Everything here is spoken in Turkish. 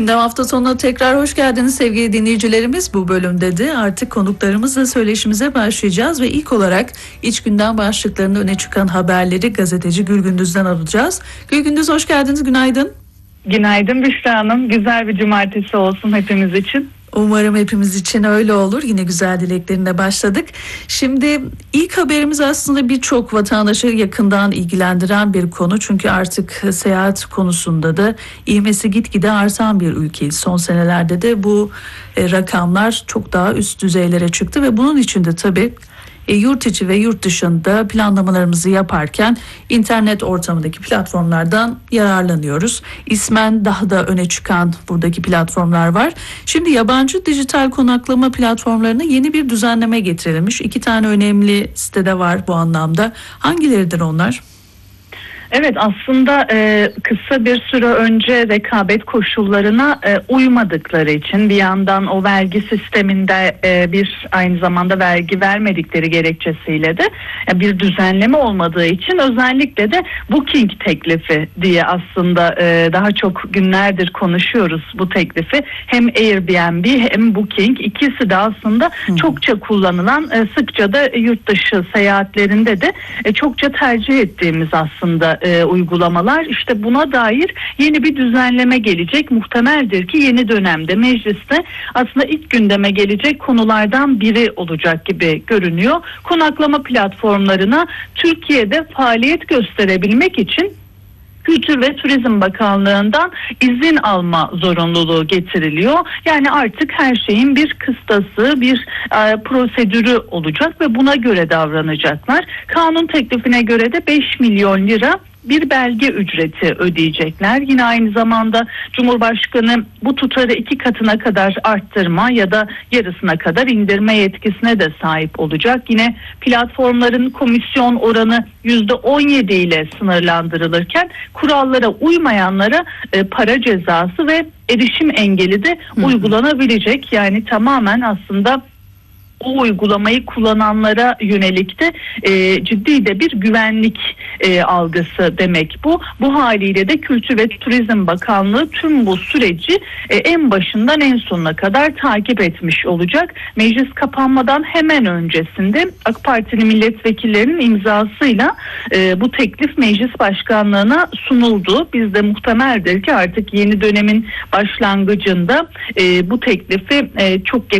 Gündem hafta sonuna tekrar hoş geldiniz sevgili dinleyicilerimiz. Bu bölümde de artık konuklarımızla söyleşimize başlayacağız ve ilk olarak iç gündem başlıklarında öne çıkan haberleri gazeteci Gülgündüz'den alacağız. Gülgündüz hoş geldiniz, günaydın. Günaydın Büşra Hanım. Güzel bir cumartesi olsun hepimiz için. Umarım hepimiz için öyle olur. Yine güzel dileklerine başladık. Şimdi ilk haberimiz aslında birçok vatandaşı yakından ilgilendiren bir konu. Çünkü artık seyahat konusunda da ivmesi gitgide artan bir ülkeyiz. Son senelerde de bu rakamlar çok daha üst düzeylere çıktı ve bunun için de tabii yurt içi ve yurt dışında planlamalarımızı yaparken internet ortamındaki platformlardan yararlanıyoruz. İsmen daha da öne çıkan buradaki platformlar var. Şimdi yabancı dijital konaklama platformlarına yeni bir düzenleme getirilmiş. 2 tane önemli sitede var bu anlamda. Hangileridir onlar? Evet, aslında kısa bir süre önce rekabet koşullarına uymadıkları için bir yandan o vergi sisteminde bir aynı zamanda vergi vermedikleri gerekçesiyle de bir düzenleme olmadığı için özellikle de Booking teklifi diye aslında daha çok günlerdir konuşuyoruz bu teklifi. Hem Airbnb hem Booking, ikisi de aslında çokça kullanılan, sıkça da yurt dışı seyahatlerinde de çokça tercih ettiğimiz aslında uygulamalar. İşte buna dair yeni bir düzenleme gelecek. Muhtemeldir ki yeni dönemde mecliste aslında ilk gündeme gelecek konulardan biri olacak gibi görünüyor. Konaklama platformlarına Türkiye'de faaliyet gösterebilmek için Kültür ve Turizm Bakanlığı'ndan izin alma zorunluluğu getiriliyor. Yani artık her şeyin bir kıstası, bir prosedürü olacak ve buna göre davranacaklar. Kanun teklifine göre de 5 milyon lira bir belge ücreti ödeyecekler. Yine aynı zamanda Cumhurbaşkanı bu tutarı 2 katına kadar arttırma ya da yarısına kadar indirme yetkisine de sahip olacak. Yine platformların komisyon oranı %17 ile sınırlandırılırken kurallara uymayanlara para cezası ve erişim engeli de uygulanabilecek. Yani tamamen aslında o uygulamayı kullananlara yönelik de ciddi de bir güvenlik algısı demek bu. Bu haliyle de Kültür ve Turizm Bakanlığı tüm bu süreci en başından en sonuna kadar takip etmiş olacak. Meclis kapanmadan hemen öncesinde AK Partili milletvekillerinin imzasıyla bu teklif meclis başkanlığına sunuldu. Biz de muhtemeldir ki artık yeni dönemin başlangıcında bu teklifi çok